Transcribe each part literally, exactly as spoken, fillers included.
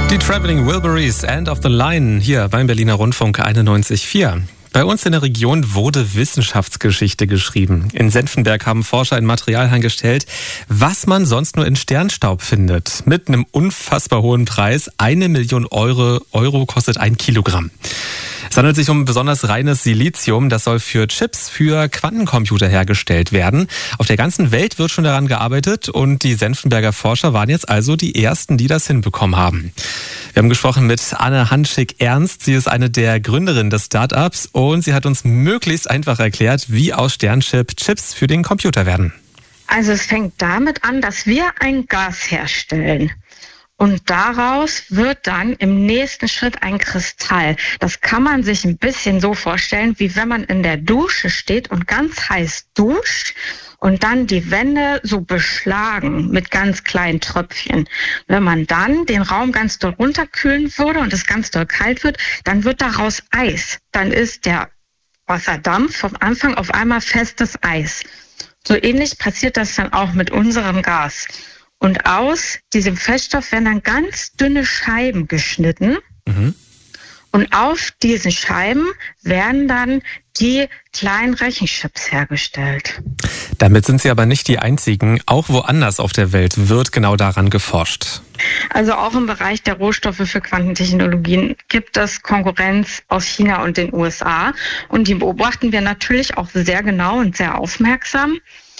Die Traveling Wilburys, End of the Line, hier beim Berliner Rundfunk einundneunzig Komma vier. Bei uns in der Region wurde Wissenschaftsgeschichte geschrieben. In Senftenberg haben Forscher ein Material hergestellt, was man sonst nur in Sternstaub findet. Mit einem unfassbar hohen Preis. Eine Million Euro, Euro kostet ein Kilogramm. Es handelt sich um besonders reines Silizium. Das soll für Chips für Quantencomputer hergestellt werden. Auf der ganzen Welt wird schon daran gearbeitet und die Senftenberger Forscher waren jetzt also die Ersten, die das hinbekommen haben. Wir haben gesprochen mit Anne Hanschig-Ernst. Sie ist eine der Gründerinnen des Startups und sie hat uns möglichst einfach erklärt, wie aus Sternchip Chips für den Computer werden. Also es fängt damit an, dass wir ein Gas herstellen. Und daraus wird dann im nächsten Schritt ein Kristall. Das kann man sich ein bisschen so vorstellen, wie wenn man in der Dusche steht und ganz heiß duscht und dann die Wände so beschlagen mit ganz kleinen Tröpfchen. Wenn man dann den Raum ganz doll runterkühlen würde und es ganz doll kalt wird, dann wird daraus Eis. Dann ist der Wasserdampf vom Anfang auf einmal festes Eis. So ähnlich passiert das dann auch mit unserem Gas. Und aus diesem Feststoff werden dann ganz dünne Scheiben geschnitten. Mhm. Und auf diesen Scheiben werden dann die kleinen Rechenchips hergestellt. Damit sind Sie aber nicht die Einzigen. Auch woanders auf der Welt wird genau daran geforscht. Also auch im Bereich der Rohstoffe für Quantentechnologien gibt es Konkurrenz aus China und den U S A. Und die beobachten wir natürlich auch sehr genau und sehr aufmerksam.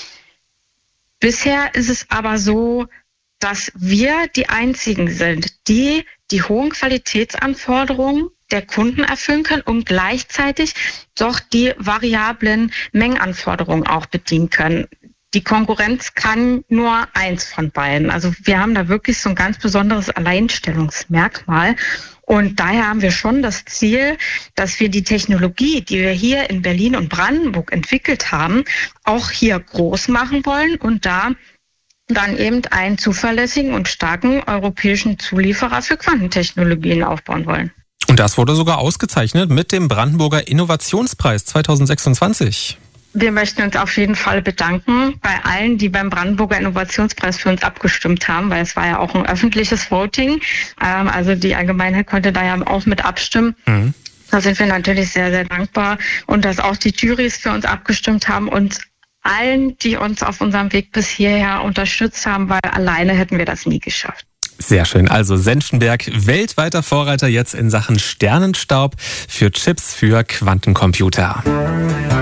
Bisher ist es aber so, dass wir die Einzigen sind, die die hohen Qualitätsanforderungen der Kunden erfüllen können und gleichzeitig doch die variablen Mengenanforderungen auch bedienen können. Die Konkurrenz kann nur eins von beiden. Also wir haben da wirklich so ein ganz besonderes Alleinstellungsmerkmal. Und daher haben wir schon das Ziel, dass wir die Technologie, die wir hier in Berlin und Brandenburg entwickelt haben, auch hier groß machen wollen und da dann eben einen zuverlässigen und starken europäischen Zulieferer für Quantentechnologien aufbauen wollen. Und das wurde sogar ausgezeichnet mit dem Brandenburger Innovationspreis zweitausendsechsundzwanzig. Wir möchten uns auf jeden Fall bedanken bei allen, die beim Brandenburger Innovationspreis für uns abgestimmt haben, weil es war ja auch ein öffentliches Voting. Also die Allgemeinheit konnte da ja auch mit abstimmen. Mhm. Da sind wir natürlich sehr, sehr dankbar. Und dass auch die Jurys für uns abgestimmt haben und allen, die uns auf unserem Weg bis hierher unterstützt haben, weil alleine hätten wir das nie geschafft. Sehr schön. Also Senftenberg, weltweiter Vorreiter jetzt in Sachen Sternenstaub für Chips für Quantencomputer.